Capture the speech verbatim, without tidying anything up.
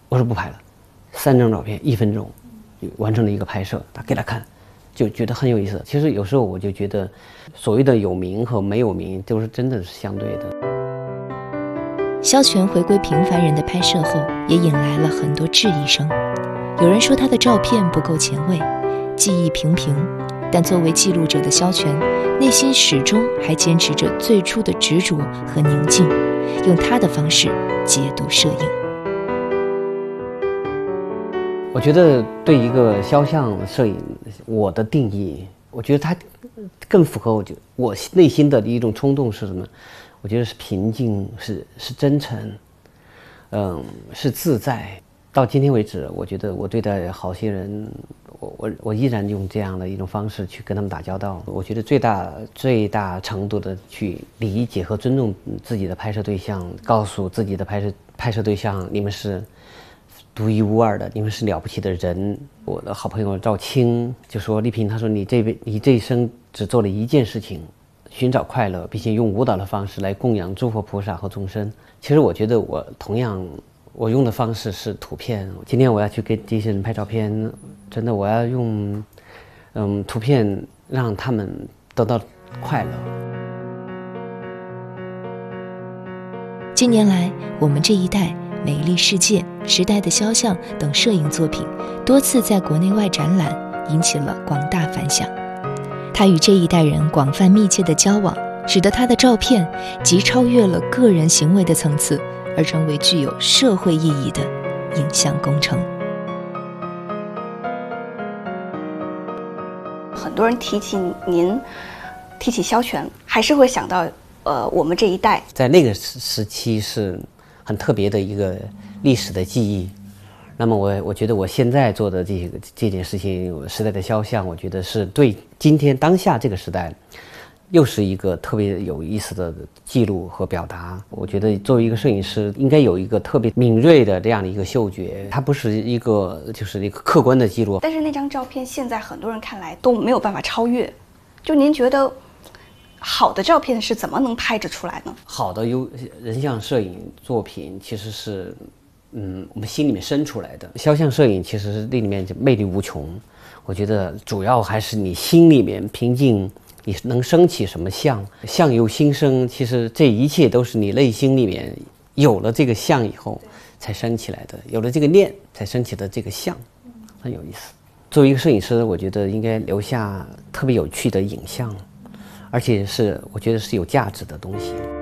我说不拍了，三张照片，一分钟，完成了一个拍摄，他给他看，就觉得很有意思。其实有时候我就觉得，所谓的有名和没有名，都是真的是相对的。 萧全回归平凡人的拍摄后，也引来了很多质疑声。有人说他的照片不够前卫，技艺平平，但作为记录者的萧全，内心始终还坚持着最初的执着和宁静，用他的方式解读摄影。 我觉得对一个肖像摄影，我的定义，我觉得它更符合我就我内心的一种冲动是什么？我觉得是平静，是是真诚，嗯，是自在。到今天为止，我觉得我对待好些人，我我我依然用这样的一种方式去跟他们打交道。我觉得最大最大程度的去理解和尊重自己的拍摄对象，告诉自己的拍摄拍摄对象，你们是独一无二的，你们是了不起的人。我的好朋友赵青就说：“丽萍，他说你这辈你这一生只做了一件事情。”寻找快乐，并且用舞蹈的方式来供养诸佛菩萨和众生。其实我觉得我同样，我用的方式是图片。今天我要去给这些人拍照片，真的我要用，嗯，图片让他们得到快乐。 近年来，我们这一代、美丽世界、时代的肖像等摄影作品多次在国内外展览，引起了广大反响。他与这一代人广泛密切的交往，使得他的照片即超越了个人行为的层次，而成为具有社会意义的影像工程。 很多人提起您，提起萧全，还是会想到，呃，我们这一代在那个时期是很特别的一个历史的记忆。那么我我觉得我现在做的这个这件事情，时代的肖像，我觉得是对今天当下这个时代，又是一个特别有意思的记录和表达。我觉得作为一个摄影师，应该有一个特别敏锐的这样的一个嗅觉，它不是一个就是一个客观的记录。 但是那张照片现在很多人看来都没有办法超越。就您觉得好的照片是怎么能拍着出来呢？ 好的有人像摄影作品其实是。嗯，我们心里面生出来的肖像摄影其实是那里面就魅力无穷。我觉得主要还是你心里面平静，你能升起什么相，相由心生。其实这一切都是你内心里面有了这个相以后才升起来的，有了这个念才升起的这个相，很有意思。作为一个摄影师，我觉得应该留下特别有趣的影像，而且是我觉得是有价值的东西。